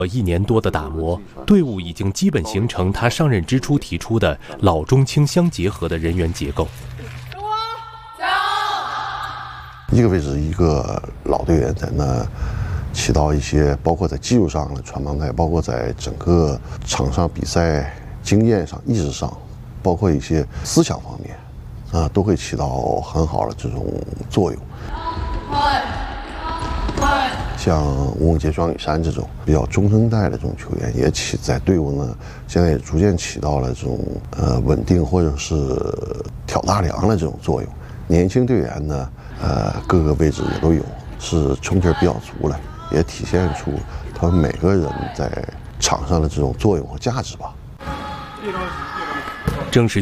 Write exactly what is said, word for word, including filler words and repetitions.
一年多的打磨，队伍已经基本形成他上任之初提出的老中青相结合的人员结构。 一个位置一个老队员在那起到一些，包括在技术上的传帮带，包括在整个场上比赛经验上、意识上，包括一些思想方面，啊，都会起到很好的这种作用。像吴永杰、庄宇山这种比较中生代的这种球员，也起在队伍呢，现在也逐渐起到了这种呃稳定或者是挑大梁的这种作用。年轻队员呢，呃，各个位置也都有，是冲劲比较足了，也体现出他们每个人在场上的这种作用和价值吧。 正是